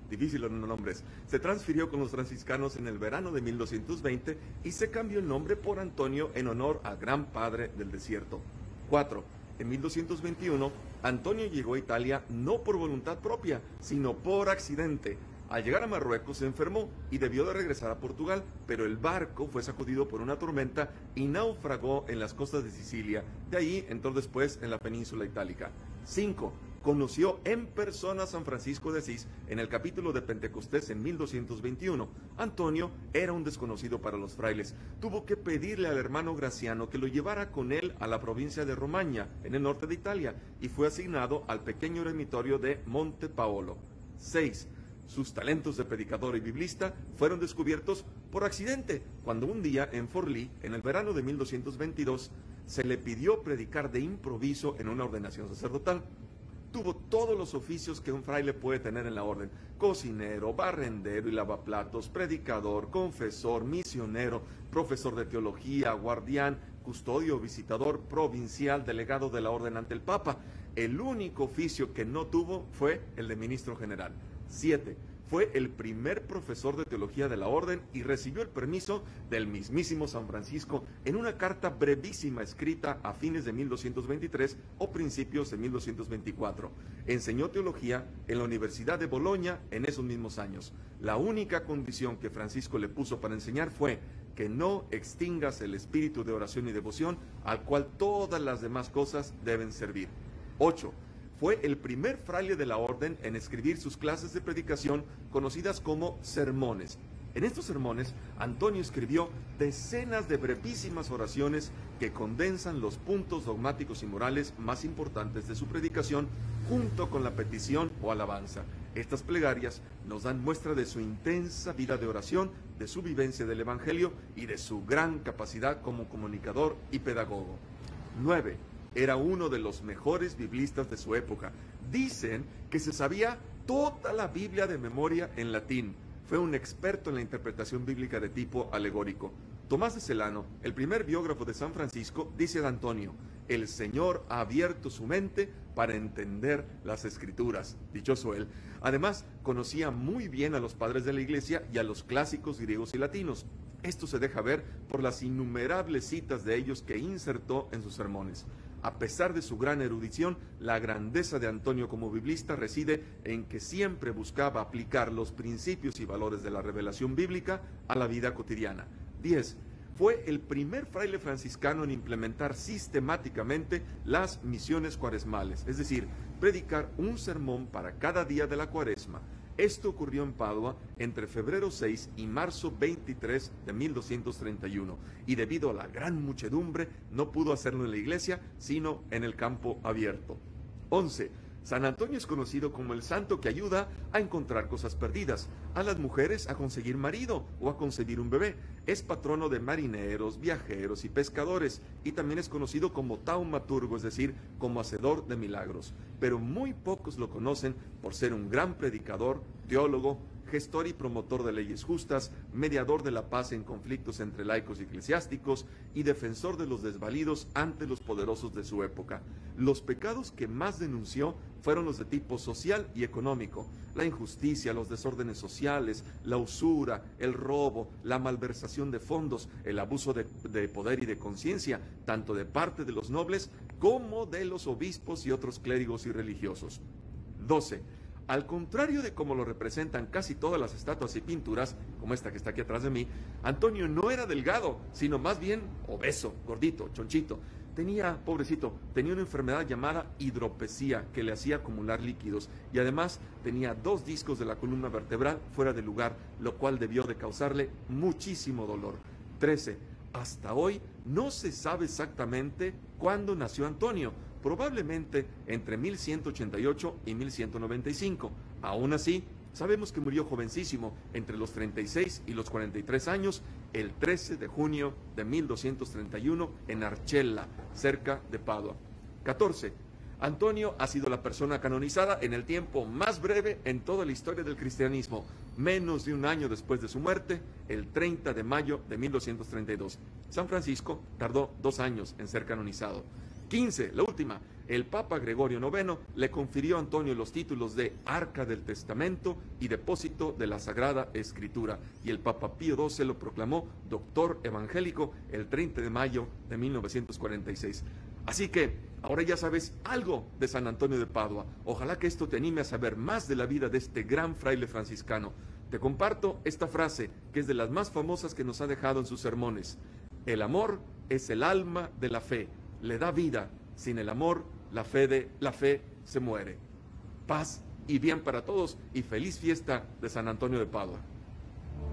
difícil los nombres, se transfirió con los franciscanos en el verano de 1220 y se cambió el nombre por Antonio en honor al gran padre del desierto. 4. En 1221, Antonio llegó a Italia no por voluntad propia, sino por accidente. Al llegar a Marruecos se enfermó y debió de regresar a Portugal, pero el barco fue sacudido por una tormenta y naufragó en las costas de Sicilia. De ahí entró después en la península itálica. 5. Conoció en persona a San Francisco de Asís en el capítulo de Pentecostés en 1221. Antonio era un desconocido para los frailes. Tuvo que pedirle al hermano Graciano que lo llevara con él a la provincia de Romagna, en el norte de Italia, y fue asignado al pequeño eremitorio de Monte Paolo. 6. Sus talentos de predicador y biblista fueron descubiertos por accidente, cuando un día en Forlì, en el verano de 1222, se le pidió predicar de improviso en una ordenación sacerdotal. Tuvo todos los oficios que un fraile puede tener en la orden: cocinero, barrendero y lavaplatos, predicador, confesor, misionero, profesor de teología, guardián, custodio, visitador, provincial, delegado de la orden ante el Papa. El único oficio que no tuvo fue el de ministro general. 7. Fue el primer profesor de teología de la orden y recibió el permiso del mismísimo San Francisco en una carta brevísima escrita a fines de 1223 o principios de 1224. Enseñó teología en la Universidad de Bolonia en esos mismos años. La única condición que Francisco le puso para enseñar fue que no extingas el espíritu de oración y devoción, al cual todas las demás cosas deben servir. 8. Fue el primer fraile de la orden en escribir sus clases de predicación, conocidas como sermones. En estos sermones, Antonio escribió decenas de brevísimas oraciones que condensan los puntos dogmáticos y morales más importantes de su predicación, junto con la petición o alabanza. Estas plegarias nos dan muestra de su intensa vida de oración, de su vivencia del Evangelio y de su gran capacidad como comunicador y pedagogo. 9. Era uno de los mejores biblistas de su época. Dicen que se sabía toda la Biblia de memoria en latín. Fue un experto en la interpretación bíblica de tipo alegórico. Tomás de Celano, el primer biógrafo de San Francisco, dice de Antonio: el Señor ha abierto su mente para entender las Escrituras. Dichoso él. Además, conocía muy bien a los padres de la Iglesia y a los clásicos griegos y latinos. Esto se deja ver por las innumerables citas de ellos que insertó en sus sermones. A pesar de su gran erudición, la grandeza de Antonio como biblista reside en que siempre buscaba aplicar los principios y valores de la revelación bíblica a la vida cotidiana. 10. Fue el primer fraile franciscano en implementar sistemáticamente las misiones cuaresmales, es decir, predicar un sermón para cada día de la cuaresma. Esto ocurrió en Padua entre febrero 6 y marzo 23 de 1231, y debido a la gran muchedumbre no pudo hacerlo en la iglesia, sino en el campo abierto. 11. San Antonio es conocido como el santo que ayuda a encontrar cosas perdidas, a las mujeres a conseguir marido o a concebir un bebé. Es patrono de marineros, viajeros y pescadores, y también es conocido como taumaturgo, es decir, como hacedor de milagros. Pero muy pocos lo conocen por ser un gran predicador, teólogo, gestor y promotor de leyes justas, mediador de la paz en conflictos entre laicos y eclesiásticos y defensor de los desvalidos ante los poderosos de su época. Los pecados que más denunció fueron los de tipo social y económico: la injusticia, los desórdenes sociales, la usura, el robo, la malversación de fondos, el abuso de poder y de conciencia, tanto de parte de los nobles como de los obispos y otros clérigos y religiosos. 12. Al contrario de como lo representan casi todas las estatuas y pinturas, como esta que está aquí atrás de mí, Antonio no era delgado, sino más bien obeso, gordito, chonchito. Pobrecito, tenía una enfermedad llamada hidropesía que le hacía acumular líquidos, y además tenía 2 discos de la columna vertebral fuera de lugar, lo cual debió de causarle muchísimo dolor. 13. Hasta hoy no se sabe exactamente cuándo nació Antonio, probablemente entre 1188 y 1195. Aún así, sabemos que murió jovencísimo, entre los 36 y los 43 años, el 13 de junio de 1231 en Archella, cerca de Padua. 14. Antonio ha sido la persona canonizada en el tiempo más breve en toda la historia del cristianismo, menos de un año después de su muerte, el 30 de mayo de 1232. San Francisco tardó 2 años en ser canonizado. 15, la última, el Papa Gregorio IX le confirió a Antonio los títulos de Arca del Testamento y Depósito de la Sagrada Escritura, y el Papa Pío XII lo proclamó doctor evangélico el 30 de mayo de 1946. Así que ahora ya sabes algo de San Antonio de Padua. Ojalá que esto te anime a saber más de la vida de este gran fraile franciscano. Te comparto esta frase, que es de las más famosas que nos ha dejado en sus sermones. El amor es el alma de la fe, le da vida. Sin el amor, la fe se muere. Paz y bien para todos y feliz fiesta de San Antonio de Padua.